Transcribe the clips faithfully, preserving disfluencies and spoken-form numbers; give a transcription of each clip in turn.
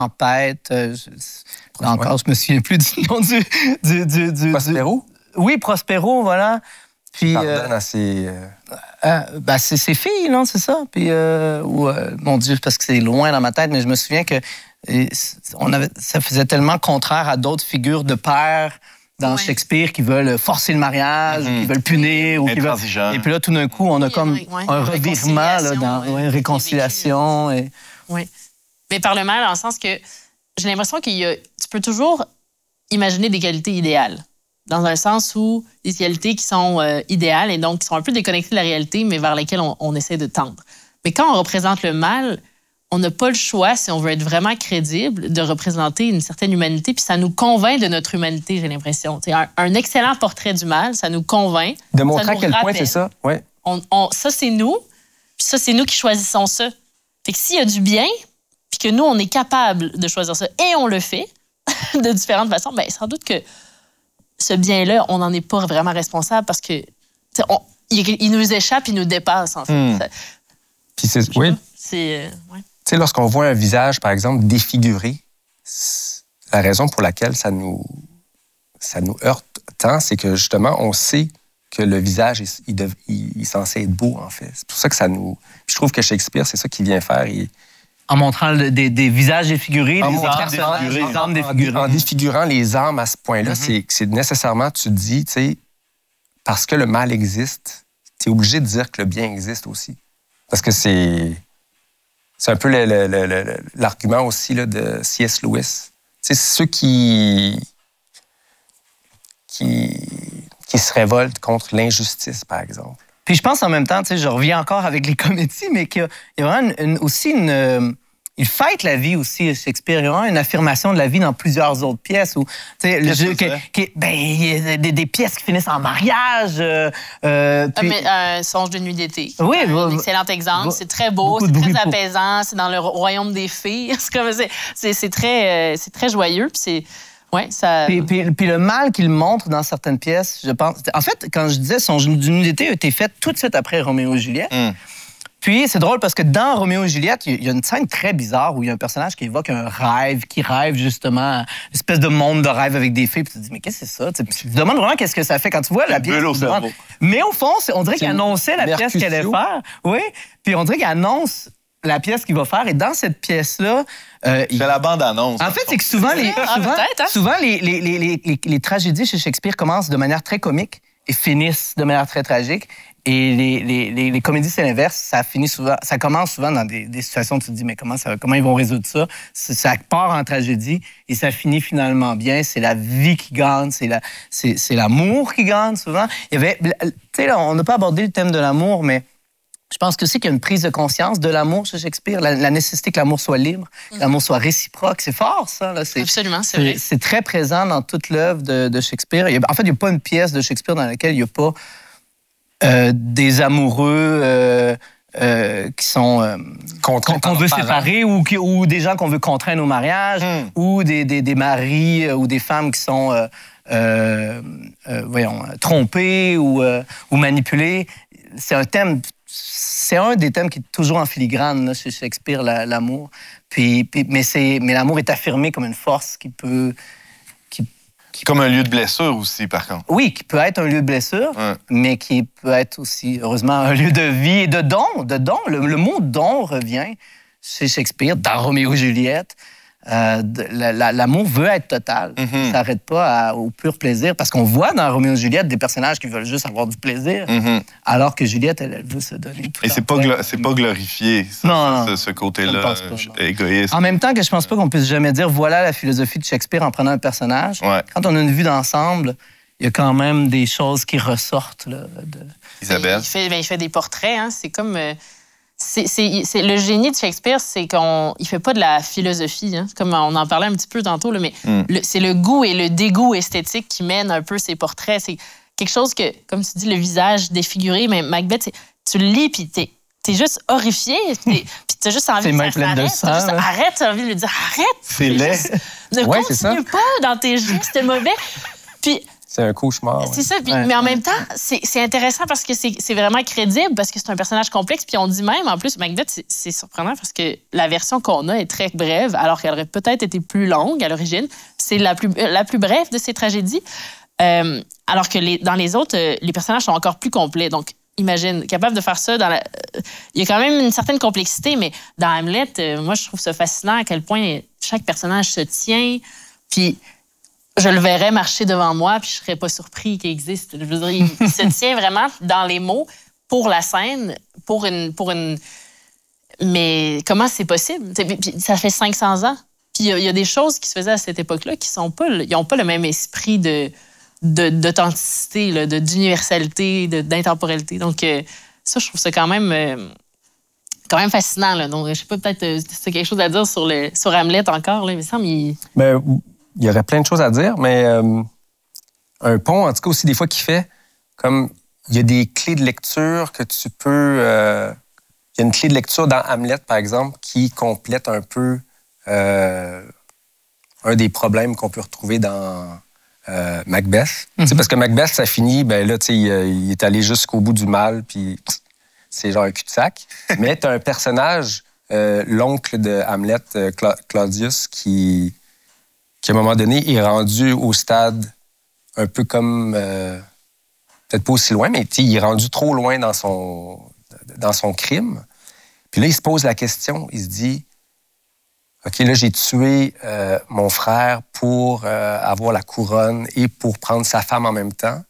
Tempête. Euh, je, là encore, je me souviens plus du nom du... du, du, du Prospero? Du, oui, Prospero, voilà. Puis, pardonne euh, à ses... Euh... Euh, ben, c'est ses filles, non, c'est ça? Puis, euh, ou, euh, mon Dieu, parce que c'est loin dans ma tête, mais je me souviens que et, on avait, ça faisait tellement contraire à d'autres figures de pères dans ouais. Shakespeare qui veulent forcer le mariage, mm-hmm. qui veulent punir. Ou qui veulent... Et puis là, tout d'un coup, on a comme ouais, ouais. un revirement, là, dans ouais, une réconciliation. Et... Oui. Mais par le mal, dans le sens que j'ai l'impression qu'il y a... Tu peux toujours imaginer des qualités idéales. Dans un sens où des qualités qui sont euh, idéales et donc qui sont un peu déconnectées de la réalité, mais vers lesquelles on, on essaie de tendre. Mais quand on représente le mal, on n'a pas le choix, si on veut être vraiment crédible, de représenter une certaine humanité, puis ça nous convainc de notre humanité, j'ai l'impression. Un, un excellent portrait du mal, ça nous convainc. De montrer à quel rappelle. point c'est ça. Ouais. On, on, ça, c'est nous, puis ça, c'est nous qui choisissons ça. Fait que s'il y a du bien, puis que nous, on est capable de choisir ça, et on le fait de différentes façons, bien, sans doute que ce bien-là, on n'en est pas vraiment responsable parce que on, il, il nous échappe, il nous dépasse, en fait. Mmh. Ça, Puis c'est, oui. C'est, euh, ouais. Tu sais, lorsqu'on voit un visage, par exemple, défiguré, la raison pour laquelle ça nous, ça nous heurte tant, c'est que, justement, on sait que le visage, est, il, dev, il, il est censé être beau, en fait. C'est pour ça que ça nous... Je trouve que Shakespeare, c'est ça qu'il vient faire. Il... En montrant le, des, des visages défigurés, en des âmes défigurées. En, défigurées. En, en défigurant les âmes à ce point-là, mm-hmm. c'est, c'est nécessairement, tu te dis, tu sais, parce que le mal existe, tu es obligé de dire que le bien existe aussi. Parce que c'est... C'est un peu le, le, le, le, l'argument aussi là, de C S. Lewis. C'est ceux qui, qui, qui se révoltent contre l'injustice, par exemple. Puis je pense en même temps, tu sais, je reviens encore avec les comédies, mais qu'il y a, il y a vraiment une, une, aussi une... Il fête la vie aussi, Shakespeare. Il y a vraiment une affirmation de la vie dans plusieurs autres pièces. Où, le jeu, qui, qui, ben, il y a des, des pièces qui finissent en mariage. Euh, euh, puis... Un euh, songe de nuit d'été. Oui. Un va, excellent exemple. Va, c'est très beau, c'est très apaisant. Pour... C'est dans le royaume des fées. C'est, comme, c'est, c'est, c'est, très, euh, c'est très joyeux. Puis c'est... Ouais, ça... puis, puis, puis le mal qu'il montre dans certaines pièces, je pense... En fait, quand je disais Songe de nuit d'été a été fait tout de suite après Roméo et Juliette. Mm. Puis, c'est drôle parce que dans Roméo et Juliette, il y a une scène très bizarre où il y a un personnage qui évoque un rêve, qui rêve justement une espèce de monde de rêve avec des filles. Puis tu te dis, mais qu'est-ce que c'est ça? Puis tu te demandes vraiment qu'est-ce que ça fait quand tu vois la pièce. Mais au fond, on dirait qu'il annonçait la pièce qu'elle allait faire. Oui. Puis on dirait qu'il annonce la pièce qu'il va faire. Et dans cette pièce-là... Euh, il... C'est la bande-annonce. En fait, c'est que souvent, les, souvent, ah, hein? souvent les, les, les, les, les, les tragédies chez Shakespeare commencent de manière très comique et finissent de manière très tragique. Et les, les, les, les comédies, c'est l'inverse. Ça finit souvent, ça commence souvent dans des, des situations où tu te dis, mais comment, ça, comment ils vont résoudre ça? Ça part en tragédie et ça finit finalement bien. C'est la vie qui gagne, c'est, la, c'est, c'est l'amour qui gagne souvent. Il y avait, tu sais, là, on n'a pas abordé le thème de l'amour, mais je pense que c'est qu'il y a une prise de conscience de l'amour chez Shakespeare, la, la nécessité que l'amour soit libre, que l'amour soit réciproque. C'est fort, ça. Là. C'est, Absolument, c'est, c'est vrai. C'est très présent dans toute l'œuvre de, de Shakespeare. Il y a, en fait, il n'y a pas une pièce de Shakespeare dans laquelle il n'y a pas euh, des amoureux euh, euh, qui sont euh, qu'on, qu'on veut séparer ou, qui, ou des gens qu'on veut contraindre au mariage mm. ou des, des, des maris euh, ou des femmes qui sont euh, euh, euh, voyons, trompés ou, euh, ou manipulés. C'est un thème... C'est un des thèmes qui est toujours en filigrane là, chez Shakespeare, la, l'amour. Puis, puis, mais, c'est, mais l'amour est affirmé comme une force qui peut... Qui, qui... Comme un lieu de blessure aussi, par contre. Oui, qui peut être un lieu de blessure, ouais. mais qui peut être aussi, heureusement, un lieu de vie et de don. De don. Le, le mot don revient chez Shakespeare, dans Roméo et Juliette. Euh, la, la, l'amour veut être total. Mm-hmm. Ça s'arrête pas à, au pur plaisir. Parce qu'on voit dans Roméo et Juliette des personnages qui veulent juste avoir du plaisir, mm-hmm. alors que Juliette, elle, elle veut se donner tout. Et c'est pas, glo- c'est pas glorifié, ça, non, non, ce, ce côté-là pas, euh, égoïste. En même temps que je pense pas qu'on puisse jamais dire voilà la philosophie de Shakespeare en prenant un personnage. Ouais. Quand on a une vue d'ensemble, il y a quand même des choses qui ressortent. Là, de... Isabelle? Il fait, ben, il fait des portraits. Hein. C'est comme... Euh... C'est, c'est, c'est, le génie de Shakespeare, c'est qu'il ne fait pas de la philosophie, hein, comme on en parlait un petit peu tantôt, là, mais mm. le, c'est le goût et le dégoût esthétique qui mènent un peu ses portraits. C'est quelque chose que, comme tu dis, le visage défiguré, mais Macbeth, c'est, tu le lis puis t'es, t'es juste horrifié, puis t'as juste envie c'est de ça s'arrête. T'as juste, arrête, t'as envie de lui dire arrête. C'est laid. Juste, ne ouais, continue pas dans tes gestes mauvais. Puis C'est un cauchemar. C'est ouais. ça, puis, Ouais, mais en ouais. même temps, c'est, c'est intéressant parce que c'est, c'est vraiment crédible, parce que c'est un personnage complexe. Puis on dit même, en plus, Macbeth, c'est, c'est surprenant parce que la version qu'on a est très brève, alors qu'elle aurait peut-être été plus longue à l'origine. C'est la plus, la plus brève de ces tragédies. Euh, alors que les, dans les autres, euh, les personnages sont encore plus complets. Donc, imagine, capable de faire ça dans la... euh, il y a quand même une certaine complexité, mais dans Hamlet, euh, moi, je trouve ça fascinant à quel point chaque personnage se tient. Puis je le verrais marcher devant moi, puis je serais pas surpris qu'il existe. Je veux dire, il, il se tient vraiment dans les mots pour la scène, pour une... Pour une... Mais comment c'est possible? Puis, puis ça fait cinq cents ans. Puis il y, a- il y a des choses qui se faisaient à cette époque-là qui sont pas... Ils n'ont pas le même esprit de, de, d'authenticité, là, de, d'universalité, de, d'intemporalité. Donc euh, ça, je trouve ça quand même... euh, quand même fascinant. Là. Donc, je sais pas, peut-être euh, si tu as quelque chose à dire sur, le, sur Hamlet encore. Là, il me semble... Il... Ben, il y aurait plein de choses à dire, mais euh, un pont, en tout cas aussi des fois, qui fait comme il y a des clés de lecture que tu peux... euh, il y a une clé de lecture dans Hamlet, par exemple, qui complète un peu euh, un des problèmes qu'on peut retrouver dans euh, Macbeth. Mm-hmm. Tu sais, parce que Macbeth, ça finit, ben là, tu sais, il, il est allé jusqu'au bout du mal, puis c'est genre un cul-de-sac. Mais tu as un personnage, euh, l'oncle de Hamlet, euh, Cla- Claudius, qui... qui, à un moment donné, est rendu au stade un peu comme... Euh, peut-être pas aussi loin, mais il est rendu trop loin dans son, dans son crime. Puis là, il se pose la question, il se dit, OK, là, j'ai tué euh, mon frère pour euh, avoir la couronne et pour prendre sa femme en même temps.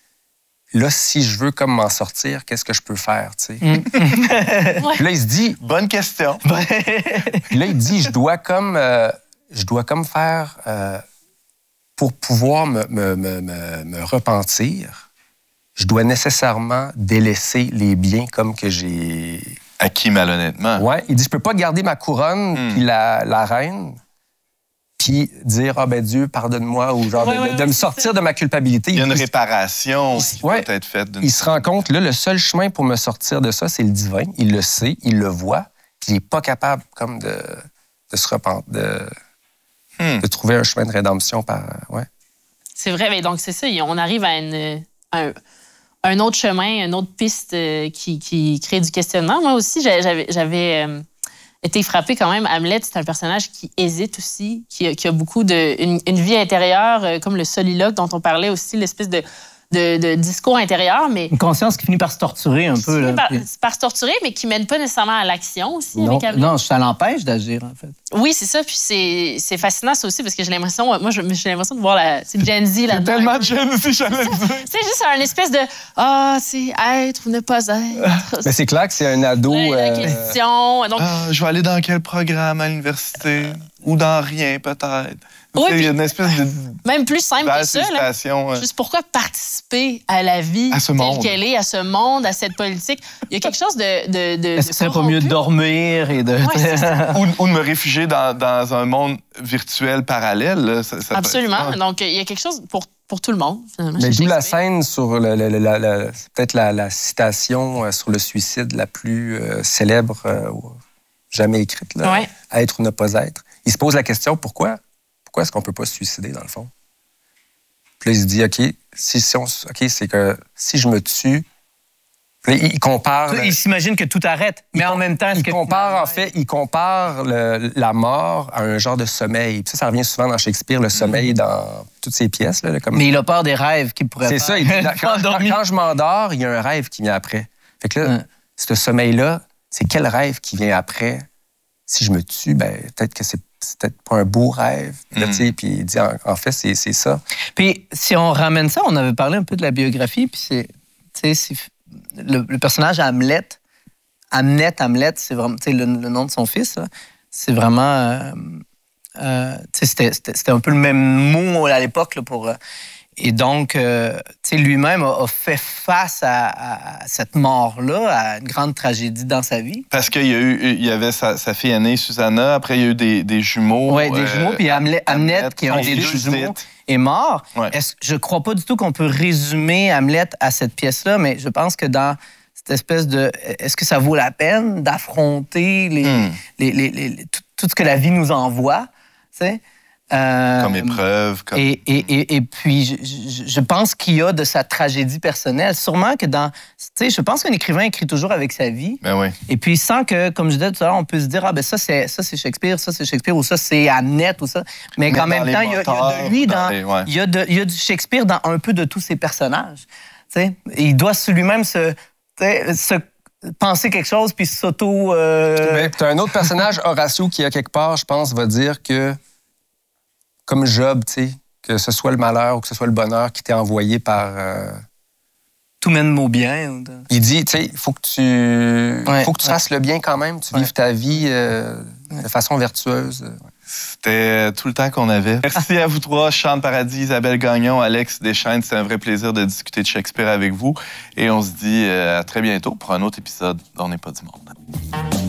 Là, si je veux comme m'en sortir, qu'est-ce que je peux faire, tu sais? Mm. Puis là, il se dit... Bonne question. Puis là, il dit, je dois comme... Euh, je dois comme faire, euh, pour pouvoir me, me, me, me, me repentir, je dois nécessairement délaisser les biens comme que j'ai... Acquis malhonnêtement. Ouais, il dit, je peux pas garder ma couronne mm. puis la, la reine, puis dire, ah ben Dieu, pardonne-moi, ou genre ouais, de, ouais, de, de me sortir de ma culpabilité. Il y a une il, réparation il, qui ouais, peut être faite. Il se rend compte, là, le seul chemin pour me sortir de ça, c'est le divin. Il le sait, il le voit, puis il n'est pas capable comme de, de se repentir, de... Hmm. de trouver un chemin de rédemption par... Ouais. C'est vrai, mais donc c'est ça, on arrive à une, un, un autre chemin, une autre piste euh, qui, qui crée du questionnement. Moi aussi, j'avais, j'avais euh, été frappée quand même. Hamlet, c'est un personnage qui hésite aussi, qui a, qui a beaucoup de... Une, une vie intérieure, euh, comme le soliloque dont on parlait aussi, l'espèce de... De, de discours intérieur, mais... Une conscience qui finit par se torturer un peu. Là, par, puis... par se torturer, mais qui mène pas nécessairement à l'action aussi. Non, avec non, ça l'empêche d'agir, en fait. Oui, c'est ça. Puis c'est, c'est fascinant, ça aussi, parce que j'ai l'impression... Moi, j'ai l'impression de voir la... C'est Gen Z là-dedans. Tellement de Gen Z, j'allais le dire. C'est juste un espèce de... Ah, c'est être ou ne pas être. Mais c'est clair que c'est un ado... La, la question. Donc... Ah, je vais aller dans quel programme à l'université? Ou dans rien, peut-être. Oui, il y a une espèce de... Même plus simple que ça. Là. Euh... Juste pourquoi participer à la vie à ce telle monde. qu'elle est, à ce monde, à cette politique? Il y a quelque chose de... de, de Est-ce que c'est pas mieux de dormir et de... Ouais, ou, ou de me réfugier dans, dans un monde virtuel parallèle. Là, ça, ça Absolument. peut... Donc, il y a quelque chose pour, pour tout le monde, finalement. Mais d'où la scène sur le, le, le, la, la, peut-être la, la citation sur le suicide la plus euh, célèbre euh, jamais écrite, là, ouais. Être ou ne pas être. Il se pose la question, pourquoi? Pourquoi est-ce qu'on ne peut pas se suicider, dans le fond? Puis là, il se dit, OK, si, si on, OK, c'est que si je me tue... Puis là, il compare... Il s'imagine que tout arrête, mais il, en même temps... Il que compare, en fait, il compare le, la mort à un genre de sommeil. Puis ça, ça revient souvent dans Shakespeare, le sommeil, mm-hmm. dans toutes ses pièces. Là, comme... Mais il a peur des rêves qu'il pourrait c'est faire. C'est ça. Il dit, quand, quand, quand je m'endors, il y a un rêve qui vient après. Fait que là, mm. ce sommeil-là, c'est quel rêve qui vient après? Si je me tue, ben peut-être que c'est c'est peut-être pas un beau rêve. Là, mm. Puis il dit, en, en fait, c'est, c'est ça. Puis si on ramène ça, on avait parlé un peu de la biographie, puis c'est, c'est le, le personnage Hamlet, Hamnet, Hamlet, c'est vraiment le, le nom de son fils, là, c'est vraiment... Euh, euh, c'était, c'était, c'était un peu le même mot à l'époque là, pour... Euh, et donc, euh, lui-même a, a fait face à, à, à cette mort-là, à une grande tragédie dans sa vie. Parce qu'il y a eu, il y avait sa, sa fille aînée, Susanna. Après, il y a eu des, des jumeaux. Oui, des euh, jumeaux. Puis Hamlet, Hamlet, Hamlet qui est un des jumeaux, est mort. Ouais. Est-ce, je ne crois pas du tout qu'on peut résumer Hamlet à cette pièce-là, mais je pense que dans cette espèce de... Est-ce que ça vaut la peine d'affronter les, hmm. les, les, les, les, tout, tout ce que la vie nous envoie, tu sais? Euh, comme épreuve. Comme... Et, et, et, et puis, je, je, je pense qu'il y a de sa tragédie personnelle. Sûrement que dans... Tu sais, je pense qu'un écrivain écrit toujours avec sa vie. Ben oui. Et puis, sans que, comme je disais tout à l'heure, on peut se dire, ah ben ça, c'est, ça, c'est Shakespeare, ça, c'est Shakespeare, ou ça, c'est Annette, ou ça. Mais, Mais qu'en même temps, il y, y a de lui dans... Il ouais. y, ouais. y a du Shakespeare dans un peu de tous ses personnages. Tu sais, il doit lui-même se... se penser quelque chose, puis s'auto... Euh... Tu as un autre personnage, Horatio, qui, à quelque part, je pense, va dire que, comme Job, tu sais, que ce soit le malheur ou que ce soit le bonheur qui t'est envoyé par... Euh... Tout mène au bien. Il dit, tu sais, il faut que tu, ouais, faut que tu ouais. fasses le bien quand même, tu ouais. vives ta vie euh, ouais. de façon vertueuse. C'était tout le temps qu'on avait. Merci à vous trois, Chante Paradis, Isabelle Gagnon, Alex Deschênes. C'est un vrai plaisir de discuter de Shakespeare avec vous. Et on se dit à très bientôt pour un autre épisode d'On n'est pas du monde.